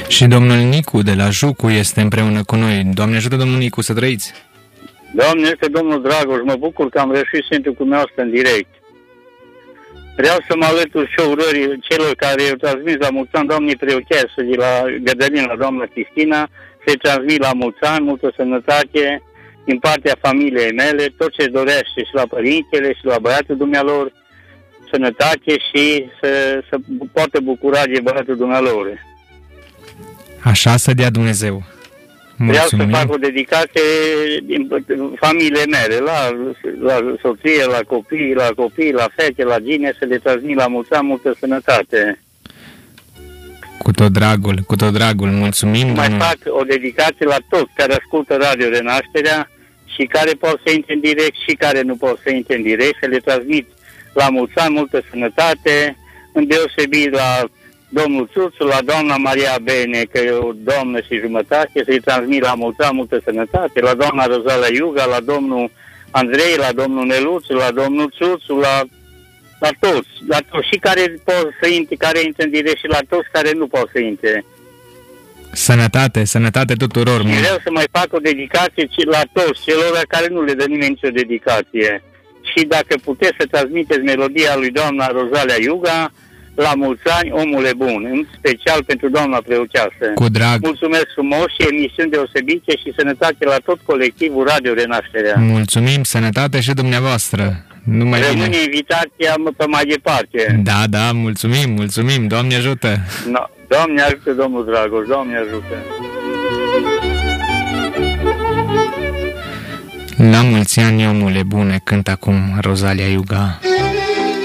Și domnul Nicu de la Jucu este împreună cu noi. Doamne ajută, domnul Nicu, să trăiți! Doamne, este domnul Dragoș, mă bucur că am reușit să intru cu dumneavoastră în direct. Vreau să mă alătur și urării celor care i-au transmis la mulți ani, doamnei preocheasă de la Gădălin, la doamna Cristina, să-i transmit la mulți ani, multă sănătate din partea familiei mele, tot ce dorește și la părintele și la băiatul dumnealor, sănătate și să poată bucura de băiatul dumnealor. Așa să dea Dumnezeu. Mulțumim. Vreau să fac o dedicație din familiei mele, la soție, la copii, la fete, la gine, să le transmit la mulți ani multă sănătate. Cu tot dragul, mulțumim. Mai fac o dedicație la toți care ascultă Radio Renașterea și care pot să intre în direct și care nu pot să intre în direct, să le transmit la mulți ani multă sănătate, îndeosebit la domnul Țuțu, la doamna Maria Bene, că e o doamnă și jumătate, să-i transmit la mulți ani multă sănătate, la doamna Rozala Iuga, la domnul Andrei, la domnul Neluțu, la domnul Țuțu, la toți, și care pot să intre, care intră în direct și la toți care nu pot să intre. Sănătate tuturor. Și vreau să mai fac o dedicație la toți celor care nu le dă nimeni nicio dedicație. Și dacă puteți să transmiteți melodia lui doamna Rozalia Iuga, la mulți ani, omule bun, în special pentru doamna preoceasă. Cu drag. Mulțumesc frumos și emisiuni deosebite și sănătate la tot colectivul Radio Renașterea. Mulțumim, sănătate și dumneavoastră. Numai rămâne bine. Invitația pe mai departe. Da, mulțumim, Doamne ajută. No, Doamne ajută, domnul Dragoș, Doamne ajută. La mulți ani, omule bune, cânt acum Rozalia Iuga.